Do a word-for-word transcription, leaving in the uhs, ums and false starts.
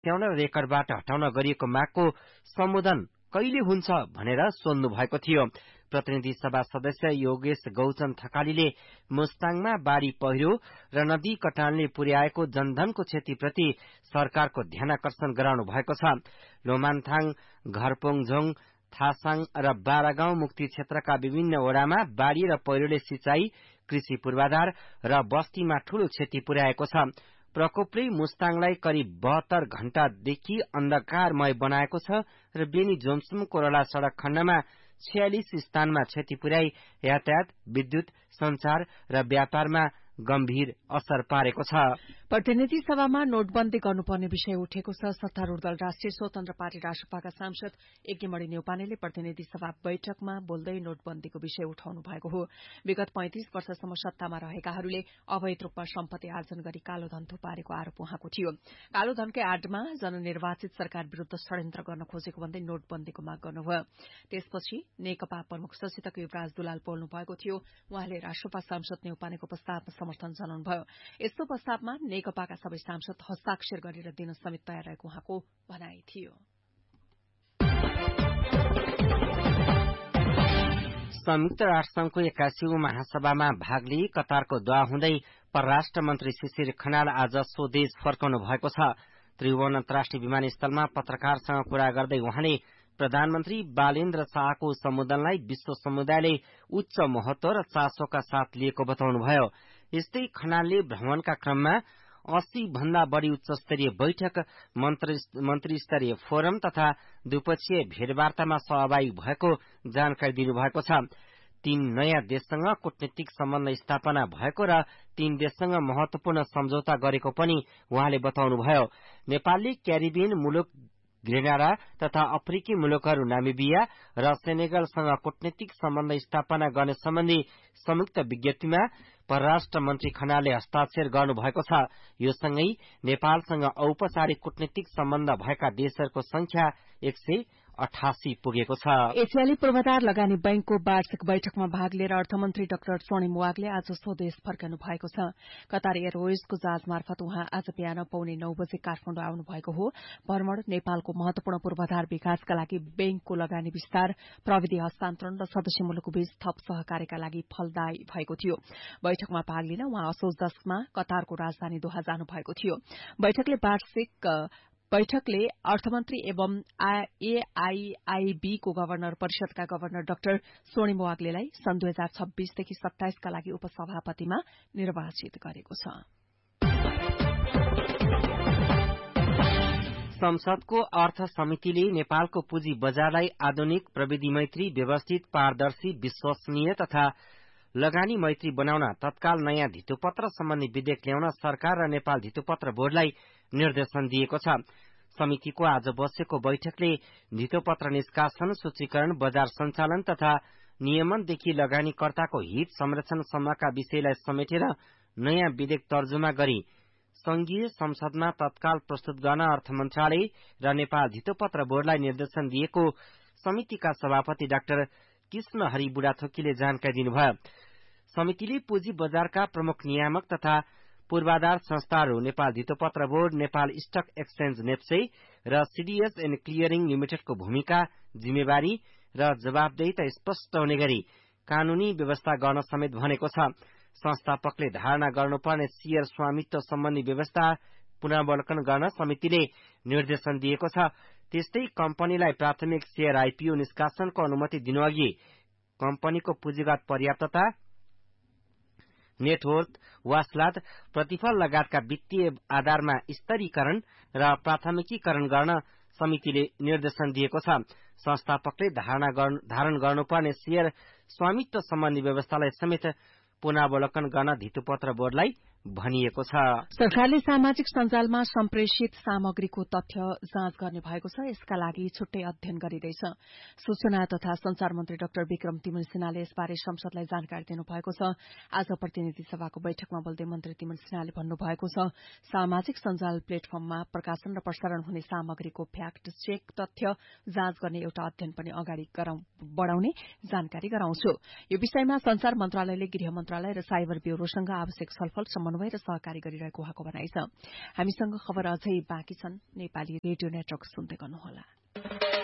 सत्याउन र रेकर्डबाट हटाउन गरिएको मागको सम्बोधन कहिले हुन्छ भनेर सोध्नु भएको थियो। प्रतिनिधि सभा सदस्य योगेश गौचन थकालीले मुस्ताङमा बाढ़ी पहिरो र नदी कटानले पुर्याएको जनधनको क्षतिप्रति सरकारको ध्यानाकर्षण गराउनु भएको छ। लोमान्थाङ, घरपोङझोङ, थासाङ र बारागाउँ मुक्ति क्षेत्रका विभिन्न वडामा बाढ़ी र पहिरोले सिंचाई, कृषि पूर्वाधार र बस्तीमा ठूलो क्षति पुर्याएको छ। प्रकोपले मुस्ताङलाई करिब बहत्तर घण्टादेखि अन्धकारमय बनाएको छ र बेनी जोमसुम कोरला सड़क खण्डमा छयालिस स्थानमा क्षति पुर्याई यातायात, विद्युत, संचार र व्यापारमा गम्भीर असर पारेको छ। प्रतिनिधि सभामा नोटबन्दी गर्नुपर्ने विषय उठेको छ। सत्तारूढ़ दल राष्ट्रिय स्वतन्त्र पार्टी रासपाका सांसद यज्ञमणि न्यौपानेले प्रतिनिधि सभा बैठकमा बोल्दै नोटबन्दीको विषय उठाउनु भएको हो। विगत पैंतिस वर्षसम्म सत्तामा रहेकाहरूले अवैध रूपमा सम्पत्ति आर्जन गरी कालो धन थुपारेको आरोप उहाँको थियो। कालो धनकै आडमा जननिर्वाचित सरकार विरूद्ध षड्यन्त्र गर्न खोजेको भन्दै नोटबन्दीको माग गर्नुभयो। त्यसपछि नेकपा प्रमुख सचेतक युवराज दुलाल बोल्नु भएको थियो। उहाँले रासपा सांसद न्यौपानेको प्रस्तावमा समर्थन जनाउनुभयो। यस्तो प्रस्तावमा नेकपाका सबै सांसद हस्ताक्षर गरेर दिन समेत तयार रहेको उहाँको भनाई थियो। संयुक्त राष्ट्रसंघको एक्काइसौं महासभामा भाग लिई कतारको दोहा हुँदै परराष्ट्र मन्त्री शिशिर खनाल आज स्वदेश फर्काउनु भएको छ। त्रिभुवन अन्तर्राष्ट्रिय विमानस्थलमा पत्रकारसँग कुरा गर्दै उहाँले प्रधानमन्त्री बालेन्द्र शाहको सम्बोधनलाई विश्व समुदायले उच्च महत्व र चासोका साथ लिएको बताउनुभयो। यस्तै खनालले भ्रमणका क्रममा अस्सी भन्दा बढ़ी उच्चस्तरीय बैठक, मन्त्री स्तरीय फोरम तथा द्विपक्षीय भेटवार्तामा सहभागी भएको जानकारी दिनुभएको छ। तीन नयाँ देशसँग कूटनीतिक सम्बन्ध स्थापना भएको र तीन देशसँग महत्वपूर्ण सम्झौता गरेको पनि उहाँले बताउनुभयो। नेपालले क्यारिबियन मुलुक ग्रेनाडा तथा अफ्रिकी मुलुकहरू नामिबिया र सेनेगलसँग कूटनीतिक सम्बन्ध स्थापना गर्ने सम्बन्धी संयुक्त विज्ञप्तिमा परराष्ट्र मन्त्री खनालले हस्ताक्षर गर्नुभएको छ। यो सँगै नेपालसँग औपचारिक कूटनीतिक सम्बन्ध भएका देशहरूको संख्या एक सय अठासी पुगेको छ। एसियाली पूर्वाधार लगानी बैंकको वार्षिक बैठकमा भाग लिएर अर्थमन्त्री डाक्टर स्वर्णिम वागले आज स्वदेश फर्कनु भएको छ। कतार एयरवेजको जहाज मार्फत उहाँ आज बिहान पौने नौ बजे काठमाडौँ आउनु भएको हो। भ्रमण नेपालको महत्वपूर्ण पूर्वाधार विकासका लागि बैंकको लगानी विस्तार, प्रविधि हस्तान्तरण र सदस्य मुलुकको बीच थप सहकार्यका लागि फलदायी भएको थियो। बैठकमा भाग लिन उहाँ असोज दशमा कतारको राजधानी दोहा जानु भएको थियो। बैठकले वार्षिक बैठकले अर्थमन्त्री एवं एआईआईबी को गवर्नर परिषदका गवर्नर डाक्टर स्वर्णिम वाग्लेलाई सन् दुई हजार छब्बीसदेखि सत्ताइसका लागि उपसभापतिमा निर्वाचित गरेको छ। संसदको अर्थ समितिले नेपालको पुँजी बजारलाई आधुनिक, प्रविधि मैत्री, व्यवस्थित, पारदर्शी, विश्वसनीय तथा लगानी मैत्री बनाउन तत्काल नयाँ धितोपत्र सम्बन्धी विधेयक ल्याउन सरकार र नेपाल धितोपत्र बोर्डलाई निर्देशन दिएको छ। समितिको आज बसेको बैठकले धितोपत्र निष्कासन, सूचीकरण, बजार सञ्चालन तथा नियमनदेखि लगानीकर्ताको हित संरक्षणसम्मका विषयलाई समेटेर नयाँ विधेयक तर्जुमा गरी संघीय संसदमा तत्काल प्रस्तुत गर्न अर्थ मन्त्रालय र नेपाल धितोपत्र बोर्डलाई निर्देशन दिएको समितिका सभापति डाक्टर कृष्ण हरि बुढाथोकीले जानकारी दिनुभयो। समितिले पुँजी बजारका प्रमुख नियामक तथा पूर्वाधार संस्थाहरू Nepal धितोपत्र board, Nepal stock exchange NEPSE र सीडीएस एण्ड क्लियरिङ लिमिटेडको भूमिका, जिम्मेवारी र जवाबदेहिता स्पष्ट हुने गरी कानूनी व्यवस्था गर्न समेत भनेको छ। संस्थापकले धारणा गर्नुपर्ने शेयर स्वामित्व सम्बन्धी व्यवस्था पुनरावलोकन गर्न समितिले निर्देशन दिएको छ। त्यस्तै कम्पनीलाई प्राथमिक शेयर आईपीओ निष्कासनको अनुमति दिनुअघि कम्पनीको पुँजीगत पर्याप्तता, नेटवर्थ, वासलाद, प्रतिफल लगायतका वित्तीय आधारमा स्तरीकरण र प्राथमिकीकरण गर्न समितिले निर्देशन दिएको छ। संस्थापकले धारण गर्नुपर्ने शेयर स्वामित्व सम्बन्धी व्यवस्थालाई समेत पुनरावलोकन गर्न धितोपत्र बोर्डलाई भनिएको छ। सरकारले सामाजिक सञ्जालमा सम्प्रेषित सामग्रीको तथ्य जाँच गर्ने भएको छ। यसका लागि छुट्टै अध्ययन गरिँदैछ। सूचना तथा संचार मन्त्री डाक्टर विक्रम तिमल सिन्हाले यसबारे संसदलाई जानकारी दिनुभएको छ। आज प्रतिनिधि सभाको बैठकमा बोल्दै मन्त्री तिमल सिन्हाले भन्नुभएको छ, सामाजिक सञ्जाल प्लेटफर्ममा प्रकाशन र प्रसारण हुने सामग्रीको फ्याक्ट चेक तथ्य जाँच गर्ने एउटा अध्ययन पनि अगाडि बढ़ाउने जानकारी गराउँछु। यो विषयमा संचार मन्त्रालयले गृह मन्त्रालय र साइबर ब्यूरोसँग आवश्यक छलफल समन्वय र सहकारी गरिरहेको उहाँको भनाइ छ। हामीसँग खबर अझै बाँकी छन्। नेपाली रेडियो नेटवर्क सुन्दै गर्नुहोला।